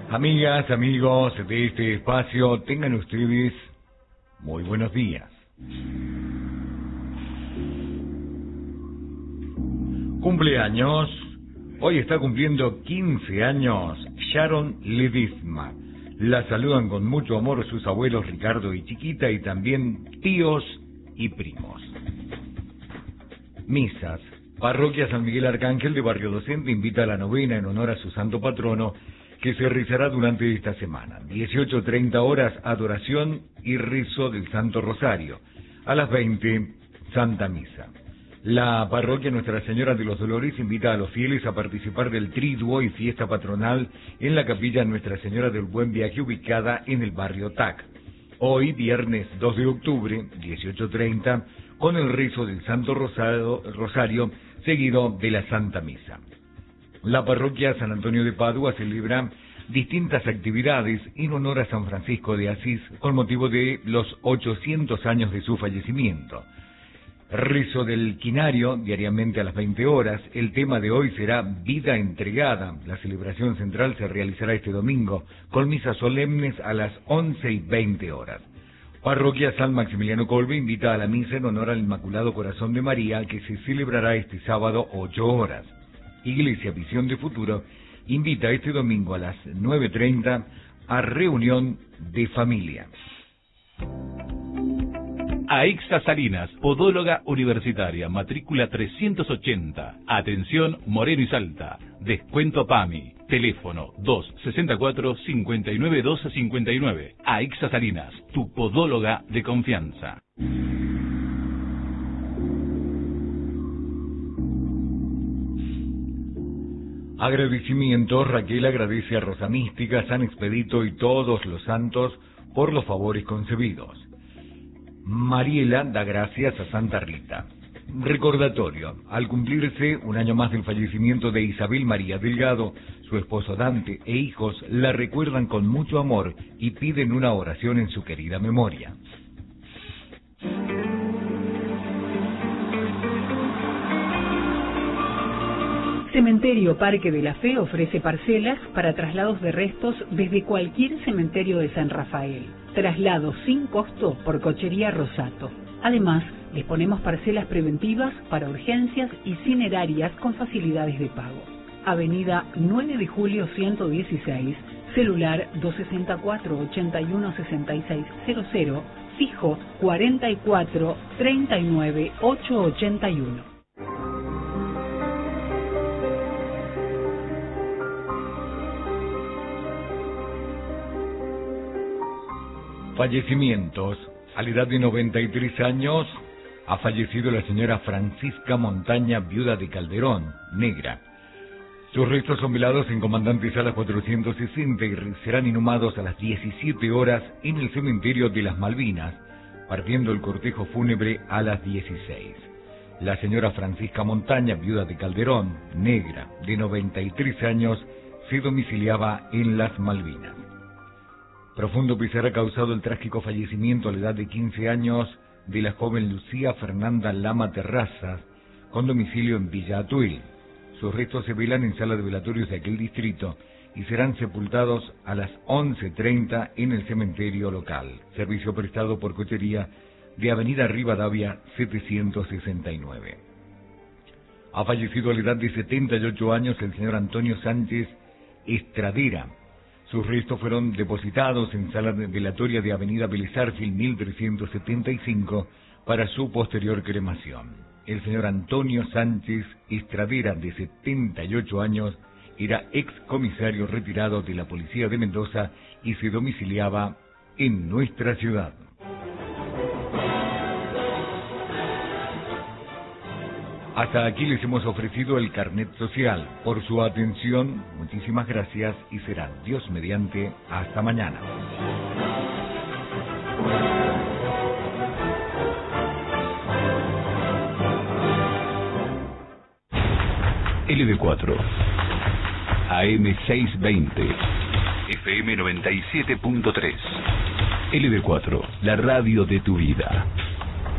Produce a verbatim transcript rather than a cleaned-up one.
Amigas, amigos de este espacio, tengan ustedes muy buenos días. Cumpleaños. Hoy está cumpliendo quince años Sharon Ledesma. La saludan con mucho amor sus abuelos Ricardo y Chiquita y también tíos y primos. Misas. Parroquia San Miguel Arcángel de Barrio Docente invita a la novena en honor a su santo patrono que se rezará durante esta semana. dieciocho treinta horas, adoración y rezo del Santo Rosario. A las veinte, Santa Misa. La parroquia Nuestra Señora de los Dolores invita a los fieles a participar del triduo y fiesta patronal en la capilla Nuestra Señora del Buen Viaje ubicada en el barrio T A C. Hoy, viernes dos de octubre, dieciocho treinta, con el rezo del Santo Rosario, Rosario seguido de la Santa Misa. La parroquia San Antonio de Padua celebra distintas actividades en honor a San Francisco de Asís con motivo de los ochocientos años de su fallecimiento. Rezo del quinario diariamente a las veinte horas. El tema de hoy será Vida Entregada. La celebración central se realizará este domingo con misas solemnes a las once y veinte horas. Parroquia San Maximiliano Kolbe invita a la misa en honor al Inmaculado Corazón de María que se celebrará este sábado ocho horas. Iglesia Visión de Futuro invita este domingo a las nueve treinta a reunión de familia. Aixa Salinas, podóloga universitaria, matrícula trescientos ochenta. Atención Moreno y Salta. Descuento PAMI. Teléfono dos sesenta y cuatro, cincuenta y nueve, doce cincuenta y nueve. Aixa Salinas, tu podóloga de confianza. Agradecimientos. Raquel agradece a Rosa Mística, San Expedito y todos los santos por los favores concebidos. Mariela da gracias a Santa Rita. Recordatorio. Al cumplirse un año más del fallecimiento de Isabel María Delgado, su esposo Dante e hijos la recuerdan con mucho amor y piden una oración en su querida memoria. Cementerio Parque de la Fe ofrece parcelas para traslados de restos desde cualquier cementerio de San Rafael. Traslados sin costo por Cochería Rosato. Además, disponemos parcelas preventivas para urgencias y cinerarias con facilidades de pago. Avenida nueve de julio ciento dieciséis, celular dos sesenta y cuatro, ochenta y uno, sesenta y seis cero cero, fijo cuarenta y cuatro, treinta y nueve, ochocientos ochenta y uno. Fallecimientos. A la edad de noventa y tres años ha fallecido la señora Francisca Montaña, viuda de Calderón, negra. Sus restos son velados en Comandante Salas cuatrocientos sesenta y serán inhumados a las diecisiete horas en el cementerio de las Malvinas, partiendo el cortejo fúnebre a las dieciséis. La señora Francisca Montaña, viuda de Calderón, negra, de noventa y tres años, se domiciliaba en las Malvinas. Profundo pesar ha causado el trágico fallecimiento a la edad de quince años de la joven Lucía Fernanda Lama Terrazas, con domicilio en Villa Atuel. Sus restos se velan en sala de velatorios de aquel distrito y serán sepultados a las once treinta en el cementerio local, servicio prestado por Cochería de Avenida Rivadavia setecientos sesenta y nueve. Ha fallecido a la edad de setenta y ocho años el señor Antonio Sánchez Estradera. Sus restos fueron depositados en sala de velatoria de Avenida Vélez Arfield mil trescientos setenta y cinco para su posterior cremación. El señor Antonio Sánchez Estradera, de setenta y ocho años, era ex comisario retirado de la Policía de Mendoza y se domiciliaba en nuestra ciudad. Hasta aquí les hemos ofrecido el carnet social. Por su atención, muchísimas gracias y será Dios mediante hasta mañana. L D cuatro, A M seiscientos veinte, F M noventa y siete punto tres. L D cuatro, la radio de tu vida.